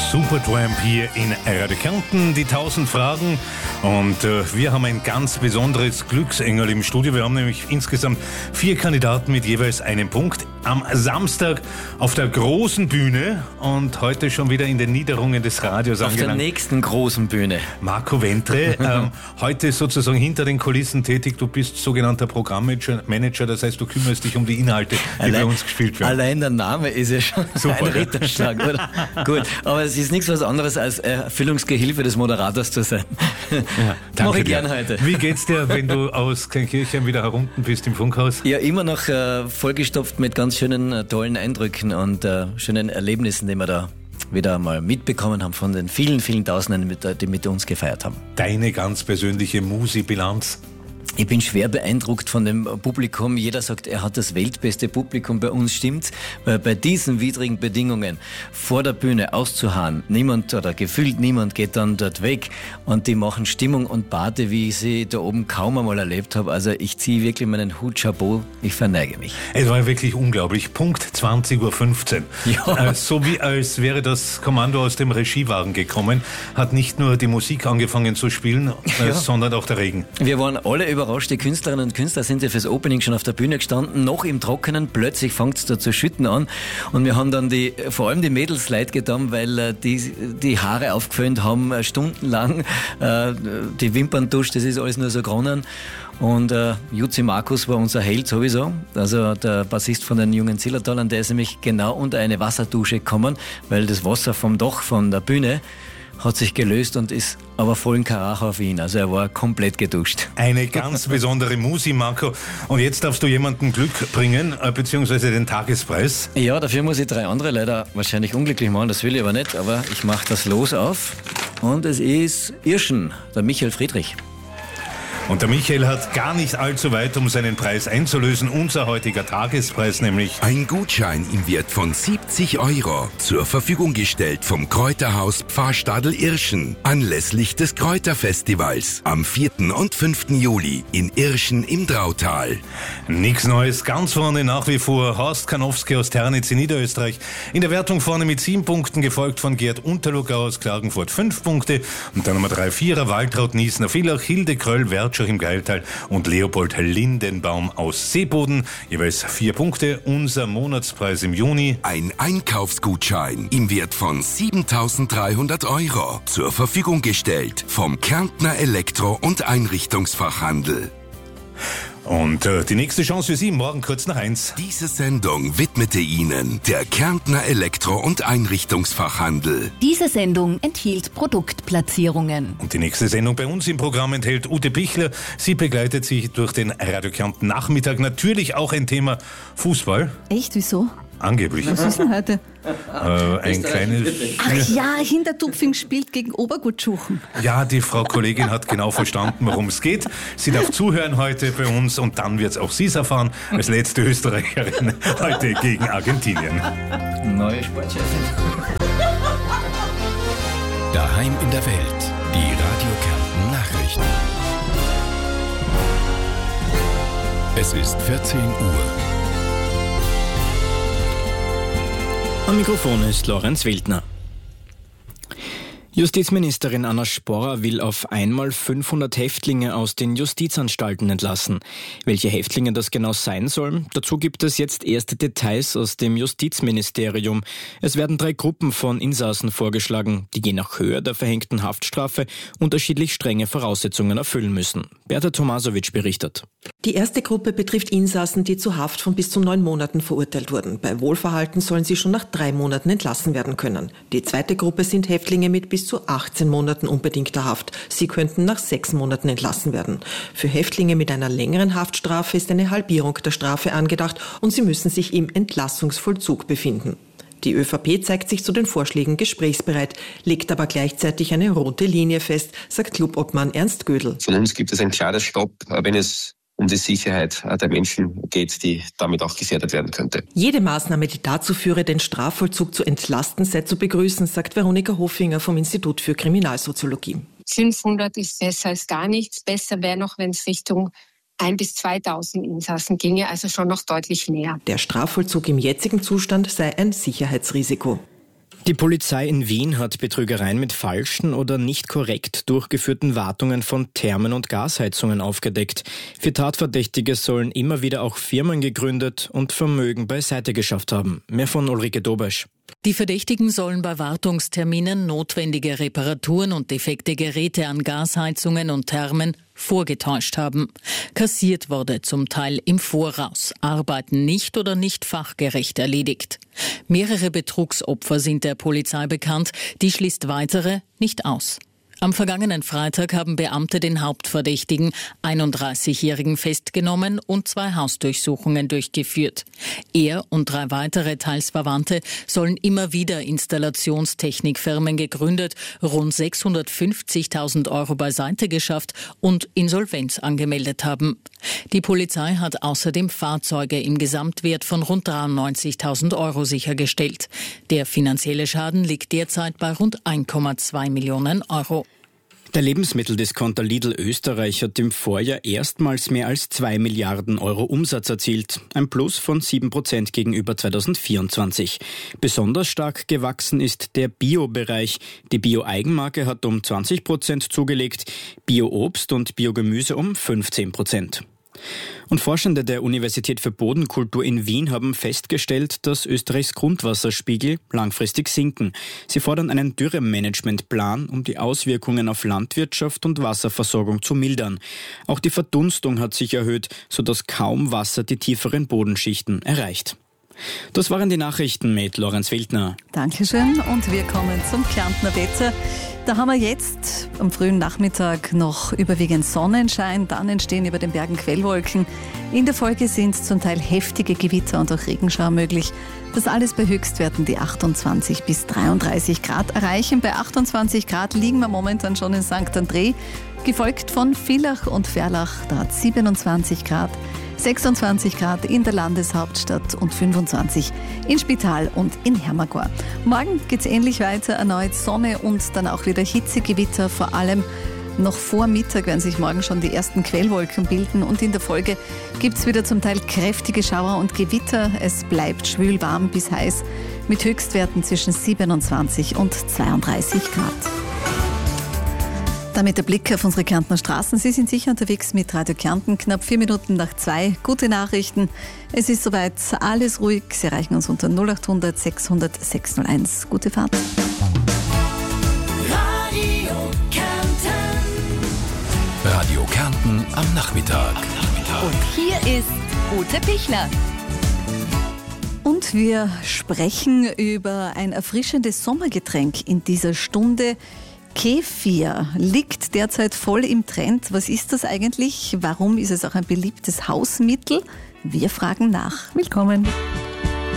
Supertramp hier in Radio Kärnten, die 1000 Fragen. Und wir haben ein ganz besonderes Glücksengel im Studio. Wir haben nämlich insgesamt 4 Kandidaten mit jeweils einem Punkt. Am Samstag auf der großen Bühne und heute schon wieder in den Niederungen des Radios angelangt. Auf der nächsten großen Bühne. Marco Ventre, heute sozusagen hinter den Kulissen tätig. Du bist sogenannter Programmmanager, das heißt, du kümmerst dich um die Inhalte, die bei uns gespielt werden. Allein der Name ist ja schon super, ein Ritterschlag, oder? Gut, aber es ist nichts was anderes als Erfüllungsgehilfe des Moderators zu sein. Ja, danke. Mache ich gern heute. Wie geht's dir, wenn du aus Kleinkirchen wieder herunten bist im Funkhaus? Ja, immer noch vollgestopft mit ganz schönen, tollen Eindrücken und schönen Erlebnissen, die wir da wieder mal mitbekommen haben von den vielen, vielen Tausenden, die mit uns gefeiert haben. Deine ganz persönliche Musi-Bilanz? Ich bin schwer beeindruckt von dem Publikum. Jeder sagt, er hat das weltbeste Publikum. Bei uns stimmt's, weil bei diesen widrigen Bedingungen vor der Bühne auszuharren, niemand oder gefühlt niemand geht dann dort weg und die machen Stimmung und Party, wie ich sie da oben kaum einmal erlebt habe. Also ich ziehe wirklich meinen Hut, Chapeau, ich verneige mich. Es war wirklich unglaublich. Punkt 20.15 Uhr. Ja. So wie als wäre das Kommando aus dem Regiewagen gekommen, hat nicht nur die Musik angefangen zu spielen, sondern auch der Regen. Wir waren alle überrascht. Die Künstlerinnen und Künstler sind ja fürs Opening schon auf der Bühne gestanden, noch im Trockenen, plötzlich fängt es da zu schütten an und wir haben dann vor allem die Mädels leid getan, weil die Haare aufgeföhnt haben, stundenlang, die Wimperntusch, das ist alles nur so gronnen. Und Jutzi Markus war unser Held sowieso, also der Bassist von den jungen Zillertalern, der ist nämlich genau unter eine Wasserdusche gekommen, weil das Wasser vom Dach von der Bühne hat sich gelöst und ist aber vollen Karacho auf ihn. Also er war komplett geduscht. Eine ganz besondere Musi, Marco. Und jetzt darfst du jemandem Glück bringen, beziehungsweise den Tagespreis. Ja, dafür muss ich 3 andere leider wahrscheinlich unglücklich machen. Das will ich aber nicht. Aber ich mache das Los auf. Und es ist Irschen, der Michael Friedrich. Und der Michael hat gar nicht allzu weit, um seinen Preis einzulösen. Unser heutiger Tagespreis nämlich. Ein Gutschein im Wert von 70 € zur Verfügung gestellt vom Kräuterhaus Pfarrstadel Irschen anlässlich des Kräuterfestivals am 4. und 5. Juli in Irschen im Drautal. Nichts Neues, ganz vorne nach wie vor Horst Kanowski aus Ternitz in Niederösterreich. In der Wertung vorne mit 7 Punkten, gefolgt von Gerd Unterlugau aus Klagenfurt 5 Punkte. Und dann Nummer 3, 4er Waltraud Niesner-Villach, Hilde Kröll-Wertschach im Geiltal und Leopold Lindenbaum aus Seeboden. Jeweils 4 Punkte. Unser Monatspreis im Juni. Ein Einkaufsgutschein im Wert von 7.300 € zur Verfügung gestellt vom Kärntner Elektro- und Einrichtungsfachhandel. Und die nächste Chance für Sie morgen kurz nach 1. Diese Sendung widmete Ihnen der Kärntner Elektro- und Einrichtungsfachhandel. Diese Sendung enthielt Produktplatzierungen. Und die nächste Sendung bei uns im Programm enthält Ute Bichler. Sie begleitet Sie durch den Radio Kärnten Nachmittag. Natürlich auch ein Thema Fußball. Echt, wieso? Angeblich. Was ist denn heute? Ein kleines... Ach ja, Hintertupfing spielt gegen Obergutschuchen. Ja, die Frau Kollegin hat genau verstanden, worum es geht. Sie darf zuhören heute bei uns und dann wird es auch Sie erfahren, als letzte Österreicherin heute gegen Argentinien. Neue Sportchefin. Daheim in der Welt, die Radio Kärnten Nachrichten. Es ist 14 Uhr. Am Mikrofon ist Lorenz Wildner. Justizministerin Anna Sporrer will auf einmal 500 Häftlinge aus den Justizanstalten entlassen. Welche Häftlinge das genau sein sollen? Dazu gibt es jetzt erste Details aus dem Justizministerium. Es werden 3 Gruppen von Insassen vorgeschlagen, die je nach Höhe der verhängten Haftstrafe unterschiedlich strenge Voraussetzungen erfüllen müssen. Berta Tomasovic berichtet. Die erste Gruppe betrifft Insassen, die zu Haft von bis zu 9 Monaten verurteilt wurden. Bei Wohlverhalten sollen sie schon nach 3 Monaten entlassen werden können. Die zweite Gruppe sind Häftlinge mit bis zu 18 Monaten unbedingter Haft. Sie könnten nach 6 Monaten entlassen werden. Für Häftlinge mit einer längeren Haftstrafe ist eine Halbierung der Strafe angedacht und sie müssen sich im Entlassungsvollzug befinden. Die ÖVP zeigt sich zu den Vorschlägen gesprächsbereit, legt aber gleichzeitig eine rote Linie fest, sagt Clubobmann Ernst Gödel. Von uns gibt es ein klares Stopp, wenn es um die Sicherheit der Menschen geht, die damit auch gefährdet werden könnte. Jede Maßnahme, die dazu führe, den Strafvollzug zu entlasten, sei zu begrüßen, sagt Veronika Hofinger vom Institut für Kriminalsoziologie. 500 ist besser als gar nichts. Besser wäre noch, wenn es Richtung 1.000 bis 2.000 Insassen ginge, also schon noch deutlich näher. Der Strafvollzug im jetzigen Zustand sei ein Sicherheitsrisiko. Die Polizei in Wien hat Betrügereien mit falschen oder nicht korrekt durchgeführten Wartungen von Thermen- und Gasheizungen aufgedeckt. 4 Tatverdächtige sollen immer wieder auch Firmen gegründet und Vermögen beiseite geschafft haben. Mehr von Ulrike Dobesch. Die Verdächtigen sollen bei Wartungsterminen notwendige Reparaturen und defekte Geräte an Gasheizungen und Thermen vorgetäuscht haben. Kassiert wurde zum Teil im Voraus, Arbeiten nicht oder nicht fachgerecht erledigt. Mehrere Betrugsopfer sind der Polizei bekannt, die schließt weitere nicht aus. Am vergangenen Freitag haben Beamte den Hauptverdächtigen, 31-Jährigen, festgenommen und 2 Hausdurchsuchungen durchgeführt. Er und 3 weitere teils Verwandte sollen immer wieder Installationstechnikfirmen gegründet, rund 650.000 Euro beiseite geschafft und Insolvenz angemeldet haben. Die Polizei hat außerdem Fahrzeuge im Gesamtwert von rund 93.000 Euro sichergestellt. Der finanzielle Schaden liegt derzeit bei rund 1,2 Millionen Euro. Der Lebensmitteldiscounter Lidl Österreich hat im Vorjahr erstmals mehr als 2 Milliarden Euro Umsatz erzielt. Ein Plus von 7% gegenüber 2024. Besonders stark gewachsen ist der Bio-Bereich. Die Bio-Eigenmarke hat um 20% zugelegt, Bio-Obst und Biogemüse um 15%. Und Forschende der Universität für Bodenkultur in Wien haben festgestellt, dass Österreichs Grundwasserspiegel langfristig sinken. Sie fordern einen Dürremanagementplan, um die Auswirkungen auf Landwirtschaft und Wasserversorgung zu mildern. Auch die Verdunstung hat sich erhöht, sodass kaum Wasser die tieferen Bodenschichten erreicht. Das waren die Nachrichten mit Lorenz Wildner. Dankeschön und wir kommen zum Kärntner Wetter. Da haben wir jetzt am frühen Nachmittag noch überwiegend Sonnenschein, dann entstehen über den Bergen Quellwolken. In der Folge sind zum Teil heftige Gewitter und auch Regenschauer möglich. Das alles bei Höchstwerten, die 28 bis 33 Grad erreichen. Bei 28 Grad liegen wir momentan schon in St. André, gefolgt von Villach und Ferlach, da hat 27 Grad. 26 Grad in der Landeshauptstadt und 25 in Spital und in Hermagor. Morgen geht es ähnlich weiter, erneut Sonne und dann auch wieder Hitzegewitter. Vor allem noch vor Mittag werden sich morgen schon die ersten Quellwolken bilden und in der Folge gibt es wieder zum Teil kräftige Schauer und Gewitter. Es bleibt schwül warm bis heiß mit Höchstwerten zwischen 27 und 32 Grad. Damit der Blick auf unsere Kärntner Straßen. Sie sind sicher unterwegs mit Radio Kärnten, knapp 4 Minuten nach 2. Gute Nachrichten. Es ist soweit alles ruhig. Sie erreichen uns unter 0800 600 601. Gute Fahrt. Radio Kärnten. Radio Kärnten am Nachmittag. Und hier ist Ute Pichler. Und wir sprechen über ein erfrischendes Sommergetränk in dieser Stunde. Kefir liegt derzeit voll im Trend. Was ist das eigentlich? Warum ist es auch ein beliebtes Hausmittel? Wir fragen nach. Willkommen.